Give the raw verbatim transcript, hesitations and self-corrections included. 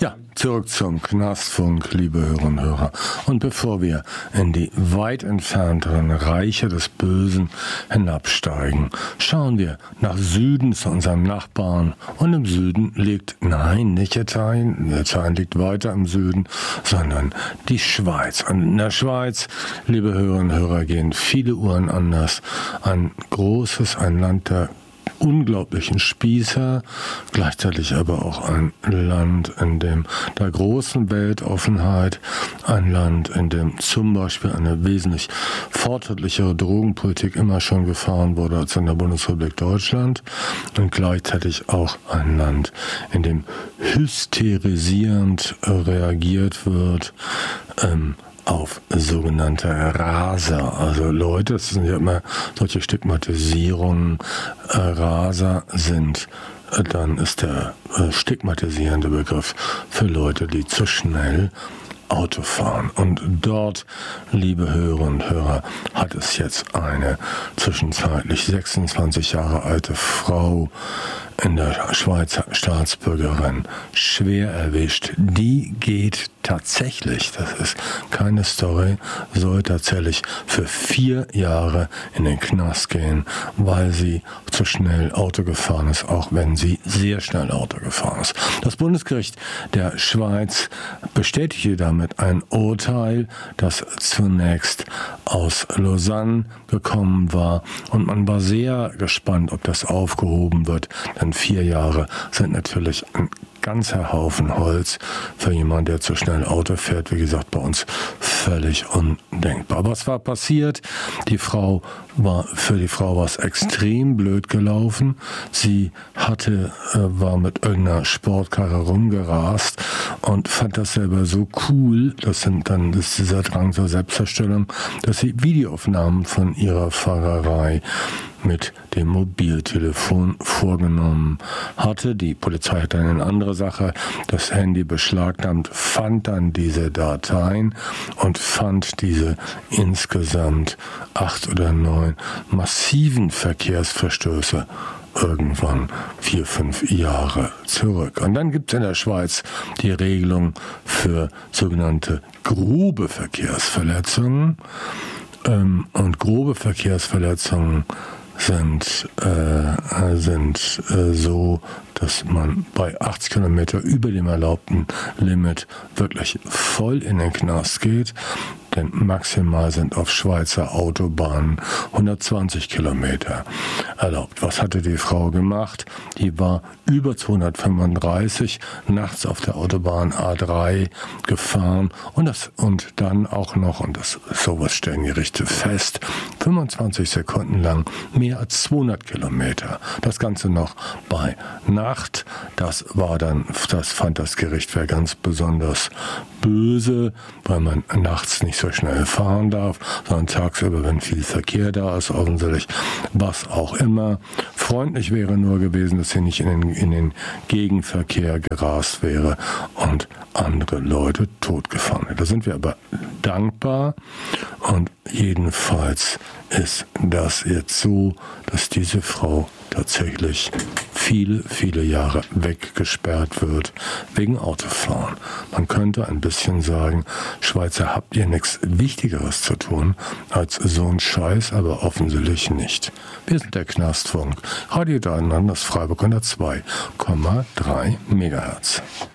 Ja, zurück zum Knastfunk, liebe Hörerinnen und Hörer. Und bevor wir in die weit entfernteren Reiche des Bösen hinabsteigen, schauen wir nach Süden zu unserem Nachbarn. Und im Süden liegt, nein, nicht Italien, Italien liegt weiter im Süden, sondern die Schweiz. Und in der Schweiz, liebe Hörerinnen und Hörer, gehen viele Uhren anders. Ein großes, ein Land der unglaublichen Spießer, gleichzeitig aber auch ein Land in dem der großen Weltoffenheit, ein Land, in dem zum Beispiel eine wesentlich fortschrittlichere Drogenpolitik immer schon gefahren wurde als in der Bundesrepublik Deutschland, und gleichzeitig auch ein Land, in dem hysterisierend reagiert wird, ähm, auf sogenannte Raser, also Leute, das sind ja immer solche Stigmatisierungen, äh, Raser sind, äh, dann ist der äh, stigmatisierende Begriff für Leute, die zu schnell Auto fahren. Und dort, liebe Hörerinnen und Hörer, hat es jetzt eine zwischenzeitlich sechsundzwanzig Jahre alte Frau in der Schweizer Staatsbürgerin schwer erwischt. Die geht tatsächlich, das ist keine Story, soll tatsächlich für vier Jahre in den Knast gehen, weil sie zu schnell Auto gefahren ist, auch wenn sie sehr schnell Auto gefahren ist. Das Bundesgericht der Schweiz bestätigte damit ein Urteil, das zunächst aus Lausanne gekommen war, und man war sehr gespannt, ob das aufgehoben wird, denn vier Jahre sind natürlich ein ganzer Haufen Holz für jemanden, der zu schnell Auto fährt. Wie gesagt, bei uns völlig undenkbar. Was war passiert? Die Frau war, für die Frau war es extrem blöd gelaufen. Sie hatte, äh, war mit irgendeiner Sportkarre rumgerast und fand das selber so cool, das sind dann, das ist dieser Drang zur Selbstzerstörung, dass sie Videoaufnahmen von ihrer Fahrerei mit dem Mobiltelefon vorgenommen hatte. Die Polizei hat dann eine andere Sache, das Handy beschlagnahmt, fand dann diese Dateien und fand diese insgesamt acht oder neun massiven Verkehrsverstöße irgendwann vier, fünf Jahre zurück. Und dann gibt es in der Schweiz die Regelung für sogenannte grobe Verkehrsverletzungen. Ähm, und grobe Verkehrsverletzungen sind, äh, sind äh, so, dass man bei achtzig Kilometer über dem erlaubten Limit wirklich voll in den Knast geht. Denn maximal sind auf Schweizer Autobahnen hundertzwanzig Kilometer erlaubt. Was hatte die Frau gemacht? Die war über zweihundertfünfunddreißig nachts auf der Autobahn A drei gefahren und das und dann auch noch, und das sowas stellen Gerichte fest, fünfundzwanzig Sekunden lang mehr als zweihundert Kilometer. Das Ganze noch bei Nacht. Das war dann, das fand das Gericht wäre ganz besonders böse, weil man nachts nicht so schnell fahren darf, sondern tagsüber, wenn viel Verkehr da ist, offensichtlich, was auch immer. Freundlich wäre nur gewesen, dass sie nicht in den, in den Gegenverkehr gerast wäre und andere Leute totgefahren hätte. Da sind wir aber dankbar, und jedenfalls ist das jetzt so, dass diese Frau tatsächlich viele, viele Jahre weggesperrt wird wegen Autofahren. Man könnte ein bisschen sagen, Schweizer, habt ihr nichts Wichtigeres zu tun als so ein Scheiß, aber offensichtlich nicht. Wir sind der Knastfunk. Radio Dreieinander, das Freiburg hundertzwei Komma drei Megahertz.